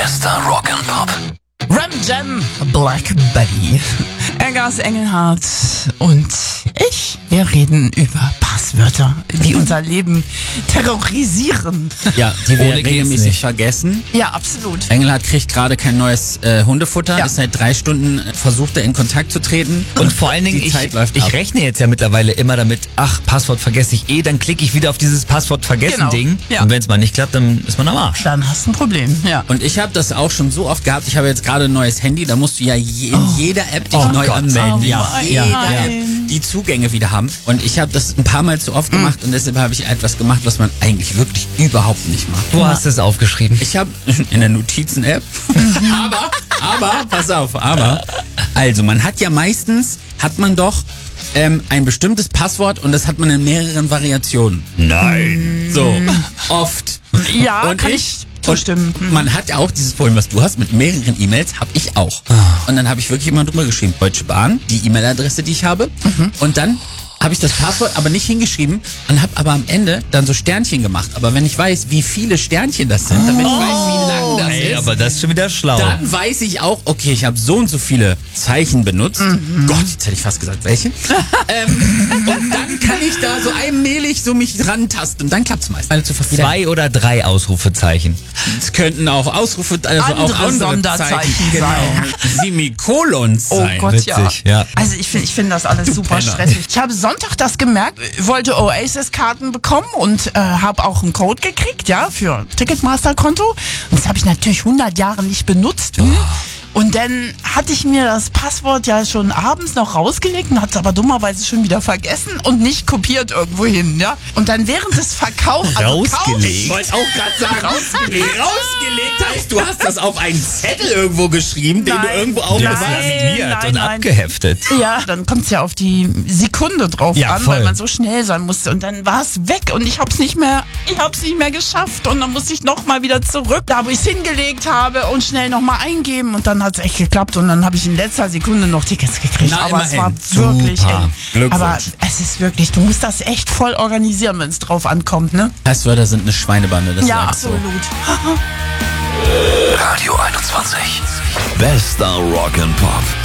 Bester Rock'n'Pop. Ram Jam, Black Betty, Eggers Engelhardt und ich. Wir reden über Passwörter, die unser Leben terrorisieren. Ja, die wir Ohne geht's regelmäßig nicht. vergessen. Ja, absolut. Engelhardt kriegt gerade kein neues Hundefutter. Ja. Ist seit 3 Stunden versucht er in Kontakt zu treten. Und vor allen Dingen, die Zeit läuft ich ab. rechne jetzt ja mittlerweile immer damit, Passwort vergesse ich dann klicke ich wieder auf dieses Passwort vergessen Genau, Ding. ja. Und wenn es mal nicht klappt, dann ist man am Arsch. Dann hast du ein Problem, ja. Und ich habe das auch schon so oft gehabt. Ich habe jetzt gerade ein neues Handy. Da musst du ja in jeder App dich Oh neu Gott. anmelden. Oh Ja, nein. jeder Nein. App die Zugänge wieder haben. Und ich habe das ein paar Mal zu oft gemacht und deshalb habe ich etwas gemacht, was man eigentlich wirklich überhaupt nicht macht. Du hast es aufgeschrieben. Ich habe in der Notizen-App, aber, pass auf, also man hat ja meistens, doch ein bestimmtes Passwort und das hat man in mehreren Variationen. Nein. So, oft. Ja, Und kann ich zustimmen. Und man hat ja auch dieses Problem, was du hast, mit mehreren E-Mails, habe ich auch. Und dann habe ich wirklich immer drüber geschrieben, Deutsche Bahn, die E-Mail-Adresse, die ich habe. Und dann habe ich das Passwort aber nicht hingeschrieben und habe aber am Ende dann so Sternchen gemacht. Aber wenn ich weiß, wie viele Sternchen das sind, damit ich weiß, wie lang das Ey, ist, aber das ist schon wieder schlau. dann weiß ich auch, okay, ich habe so und so viele Zeichen benutzt. Gott, jetzt hätte ich fast gesagt, welche. Und dann kann ich da so allmählich so mich rantasten und dann klappt's meist. 2 oder 3 Ausrufezeichen. Es könnten auch Ausrufe, also Andere auch andere Sonderzeichen Zeichen, sein. Semikolons Oh sein. Gott, Witzig, ja. ja. Also ich finde das alles super Penner. stressig. Ich habe Sonntag das gemerkt, wollte Oasis-Karten bekommen und habe auch einen Code gekriegt, ja, für Ticketmaster-Konto. Und das habe ich natürlich 100 Jahre nicht benutzt. Und dann hatte ich mir das Passwort ja schon abends noch rausgelegt und hatte es aber dummerweise schon wieder vergessen und nicht kopiert irgendwo hin, ja. Und dann während des Verkaufs, Rausgelegt? Ich wollte auch gerade sagen, rausgelegt. Rausgelegt heißt, du hast das auf einen Zettel irgendwo geschrieben, den du Nein. irgendwo Ja, aufgewahrt laminiert nein, und nein. abgeheftet. Ja, dann kommt es ja auf die Sekunde drauf Ja, an, voll. weil man so schnell sein musste. Und dann war es weg und ich hab's nicht mehr geschafft. Und dann musste ich nochmal wieder zurück, da wo ich es hingelegt habe und schnell nochmal eingeben. Und dann hat's echt geklappt. Und dann habe ich in letzter Sekunde noch Tickets gekriegt. Na, aber es war immerhin. wirklich Super. eng. Glückwunsch. Aber es ist wirklich, du musst das echt voll organisieren, wenn es drauf ankommt, ne? Passwörter sind eine Schweinebande, das Ja, ist so. absolut. Radio 21. Bester Rock'n'Pop.